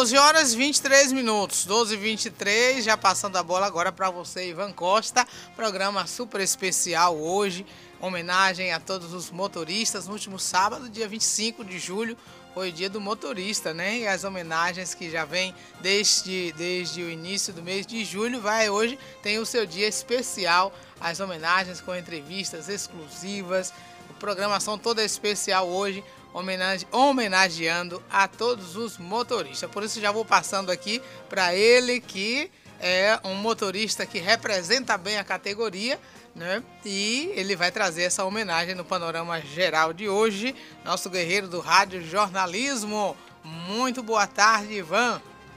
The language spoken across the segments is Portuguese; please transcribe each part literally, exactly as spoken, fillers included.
doze horas e vinte e três minutos, doze e vinte e três, já passando a bola agora para você, Ivan Costa. Programa super especial hoje, homenagem a todos os motoristas. No último sábado, dia vinte e cinco de julho, foi o dia do motorista, né? E as homenagens que já vem desde, desde o início do mês de julho, vai hoje, tem o seu dia especial, as homenagens com entrevistas exclusivas, a programação toda especial hoje, Homenage, homenageando a todos os motoristas. Por isso já vou passando aqui para ele, que é um motorista que representa bem a categoria, né? E ele vai trazer essa homenagem no panorama geral de hoje. Nosso guerreiro do rádio jornalismo. Muito boa tarde, Ivan.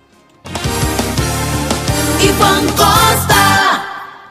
Ivan Costa.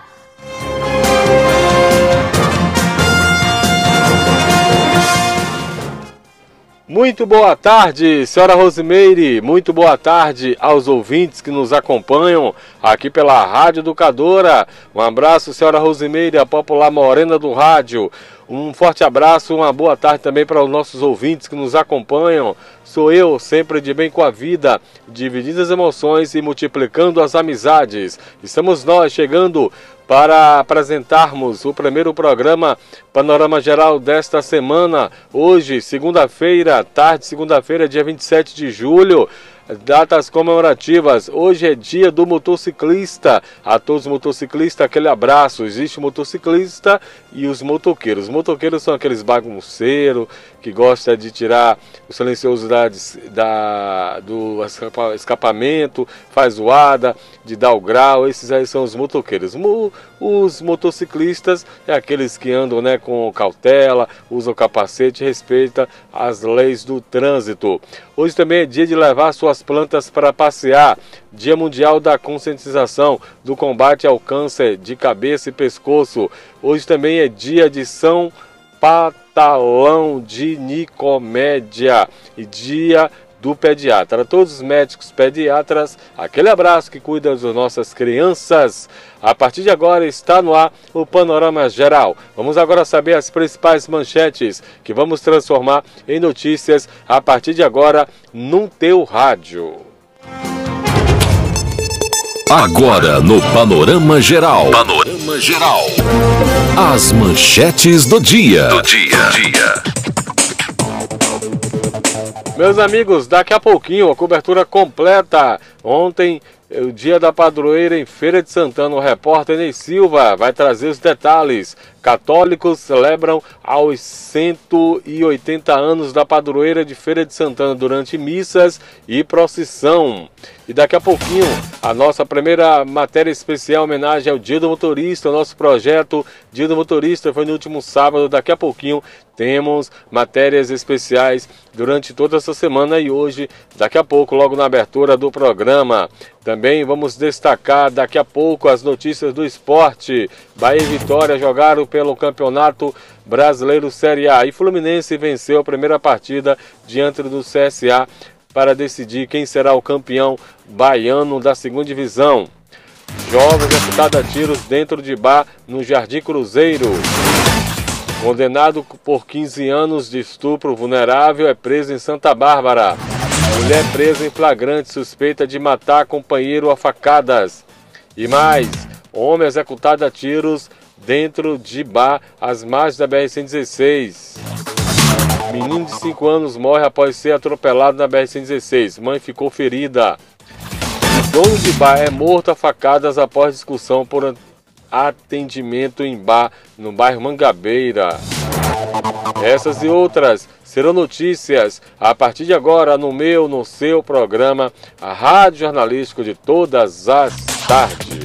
Muito boa tarde, senhora Rosimeire, muito boa tarde aos ouvintes que nos acompanham aqui pela Rádio Educadora. Um abraço, senhora Rosimeire, a popular morena do rádio. Um forte abraço, uma boa tarde também para os nossos ouvintes que nos acompanham. Sou eu, sempre de bem com a vida, dividindo as emoções e multiplicando as amizades. Estamos nós chegando para apresentarmos o primeiro programa Panorama Geral desta semana. Hoje, segunda-feira, tarde, segunda-feira, dia vinte e sete de julho. Datas comemorativas. Hoje é dia do motociclista. A todos os motociclistas, aquele abraço. Existe o motociclista e os motoqueiros. Os motoqueiros são aqueles bagunceiros que gostam de tirar o silencioso da, da, do escapamento, faz zoada, de dar o grau. Esses aí são os motoqueiros. Os motociclistas é aqueles que andam, né, com cautela, usam capacete e respeitam as leis do trânsito. Hoje também é dia de levar suas plantas para passear. Dia Mundial da Conscientização do Combate ao Câncer de Cabeça e Pescoço. Hoje também é dia de São Patalão de Nicomédia e dia do pediatra. Todos os médicos pediatras, aquele abraço que cuida das nossas crianças. A partir de agora está no ar o Panorama Geral. Vamos agora saber as principais manchetes que vamos transformar em notícias a partir de agora no teu rádio. Agora no Panorama Geral. Panorama Geral. As manchetes do dia. Do dia. dia. Meus amigos, daqui a pouquinho a cobertura completa. Ontem, o dia da padroeira em Feira de Santana. O repórter Ney Silva vai trazer os detalhes. Católicos celebram aos cento e oitenta anos da padroeira de Feira de Santana durante missas e procissão. E daqui a pouquinho, a nossa primeira matéria especial, homenagem ao Dia do Motorista. O nosso projeto Dia do Motorista foi no último sábado. Daqui a pouquinho temos matérias especiais durante toda essa semana e hoje, daqui a pouco, logo na abertura do programa. Também vamos destacar daqui a pouco as notícias do esporte. Bahia e Vitória jogaram pelo Campeonato Brasileiro Série A e Fluminense venceu a primeira partida diante do C S A para decidir quem será o campeão baiano da segunda divisão. Jovem executado a tiros dentro de bar no Jardim Cruzeiro. Condenado por quinze anos de estupro vulnerável é preso em Santa Bárbara. Mulher presa em flagrante suspeita de matar companheiro a facadas. E mais, homem executado a tiros dentro de bar às margens da B R cento e dezesseis. Menino de cinco anos morre após ser atropelado na B R cento e dezesseis. Mãe ficou ferida. Dono de bar é morto a facadas após discussão por atendimento em bar no bairro Mangabeira. Essas e outras serão notícias a partir de agora no meu, no seu programa, a Rádio Jornalístico de todas as tardes.